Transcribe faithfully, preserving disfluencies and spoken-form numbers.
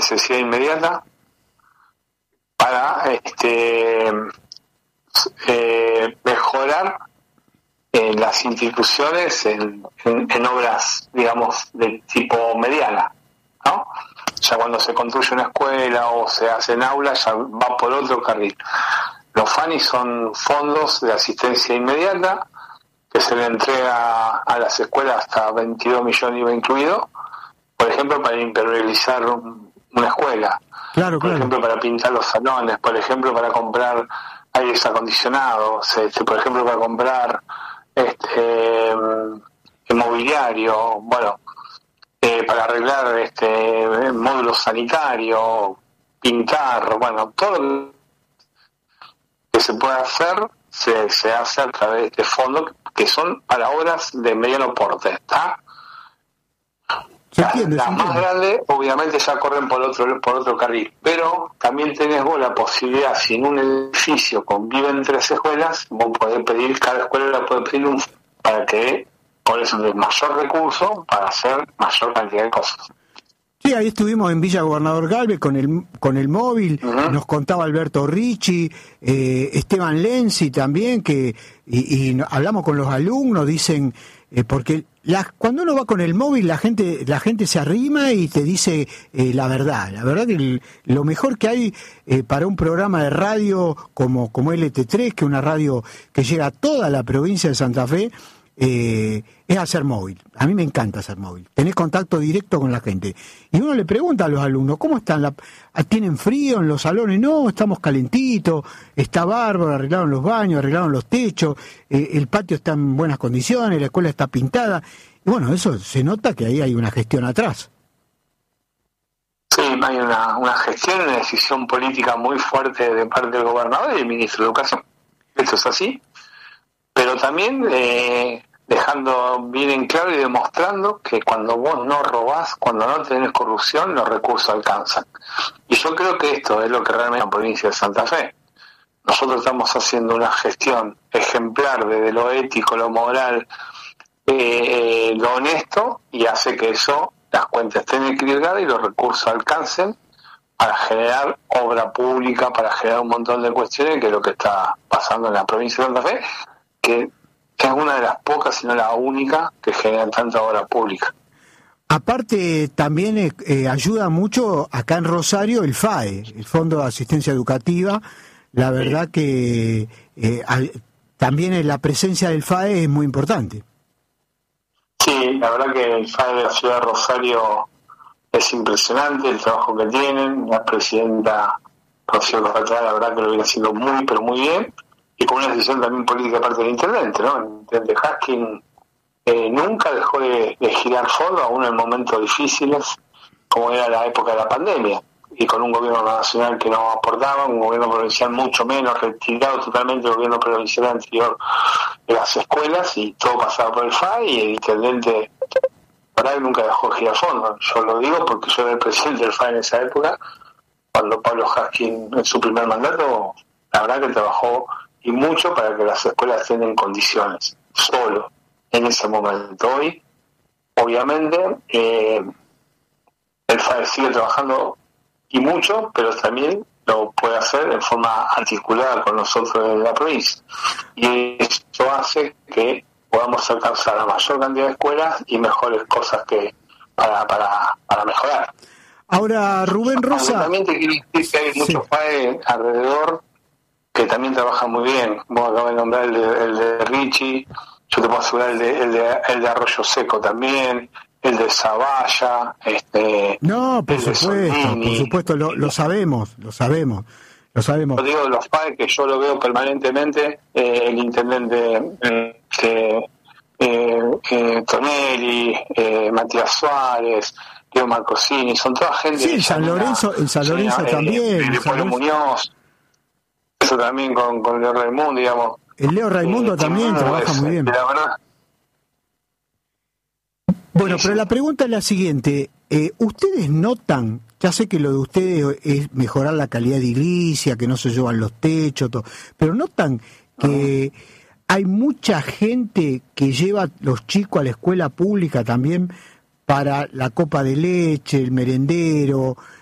necesidad inmediata, para este eh, mejorar eh, las instituciones en, en, en obras, digamos, de tipo mediana, ¿no? Ya cuando se construye una escuela o se hacen aulas, ya va por otro carril. Los F A N I son fondos de asistencia inmediata que se le entrega a las escuelas, hasta veintidós millones iba incluido, por ejemplo, para impermeabilizar una escuela, claro, por claro. ejemplo, para pintar los salones, por ejemplo, para comprar aires acondicionados, este, por ejemplo, para comprar este mobiliario, bueno, eh, para arreglar este módulos sanitarios, pintar, bueno, todo lo que se puede hacer se, se hace a través de este fondo, que son para obras de mediano porte, ¿está? Se Las, entiende, las se más entiende. grandes obviamente ya corren por otro por otro carril, pero también tenés vos la posibilidad, si en un edificio conviven tres escuelas, vos podés pedir, cada escuela puede pedir un para que por eso de mayor recurso para hacer mayor cantidad de cosas. Sí, ahí estuvimos en Villa Gobernador Galvez con el con el móvil, uh-huh. Nos contaba Alberto Ricci, eh, Esteban Lenzi también, que y, y hablamos con los alumnos, dicen, eh, porque la, cuando uno va con el móvil la gente la gente se arrima y te dice eh, la verdad, la verdad que el, lo mejor que hay eh, para un programa de radio como, como L T tres, que es una radio que llega a toda la provincia de Santa Fe, Eh, es hacer móvil. A mí me encanta hacer móvil. Tenés contacto directo con la gente. Y uno le pregunta a los alumnos, ¿cómo están? La, ¿Tienen frío en los salones? No, estamos calentitos, está bárbaro, arreglaron los baños, arreglaron los techos, eh, el patio está en buenas condiciones, la escuela está pintada. Y bueno, eso se nota que ahí hay una gestión atrás. Sí, hay una, una gestión, una decisión política muy fuerte de parte del gobernador y del ministro de Educación. Esto es así. Pero también eh, dejando bien en claro y demostrando que cuando vos no robás, cuando no tenés corrupción, los recursos alcanzan. Y yo creo que esto es lo que realmente en la provincia de Santa Fe. Nosotros estamos haciendo una gestión ejemplar desde lo ético, lo moral, eh, lo honesto, y hace que eso, las cuentas estén equilibradas y los recursos alcancen para generar obra pública, para generar un montón de cuestiones, que es lo que está pasando en la provincia de Santa Fe, que es una de las pocas, si no la única, que genera tanta obra pública. Aparte, también eh, eh, ayuda mucho acá en Rosario el F A E, el Fondo de Asistencia Educativa. La verdad sí. que eh, al, también la presencia del F A E es muy importante. Sí, la verdad que el F A E de la ciudad de Rosario es impresionante, el trabajo que tienen. La presidenta Rocío Corratá, la verdad que lo viene haciendo muy, pero muy bien. Y con una decisión también política de parte del intendente, ¿no? El intendente Haskin eh, nunca dejó de, de girar fondos, aún en momentos difíciles, como era la época de la pandemia, y con un gobierno nacional que no aportaba, un gobierno provincial mucho menos, retirado totalmente del gobierno provincial anterior de las escuelas, y todo pasaba por el F A E, y el intendente, la verdad que nunca dejó de girar fondos. Yo lo digo porque yo era el presidente del F A E en esa época, cuando Pablo Haskin, en su primer mandato, la verdad que trabajó y mucho para que las escuelas estén en condiciones, solo en ese momento. Hoy, obviamente, eh, el F A E sigue trabajando y mucho, pero también lo puede hacer en forma articulada con nosotros de la provincia. Y esto hace que podamos alcanzar la mayor cantidad de escuelas y mejores cosas que para, para, para mejorar. Ahora, Rubén Rosa... Aunque también te quiero decir que hay muchos sí. F A E alrededor que también trabaja muy bien. Vos acabas de nombrar el de, el de Ricci, yo te puedo asegurar el de, el de, el de Arroyo Seco también, el de Zavalla, este... No, por supuesto, por supuesto, lo, lo sabemos, lo sabemos, lo sabemos. Yo digo de los F A E que yo lo veo permanentemente, eh, el intendente eh, eh, eh, Tonelli, eh, Matías Suárez, Leo Marcosini, son toda gente... Sí, en San Lorenzo, en San Lorenzo sí, también. Eh, Pablo Muñoz, eso también con, con Leo Raimundo, digamos. El Leo Raimundo eh, también trabaja muy bien. La verdad. Bueno, pero la pregunta es la siguiente. Eh, ¿Ustedes notan, ya sé que lo de ustedes es mejorar la calidad de edilicia, que no se llevan los techos, todo, pero notan que uh-huh. hay mucha gente que lleva los chicos a la escuela pública también para la copa de leche, el merendero,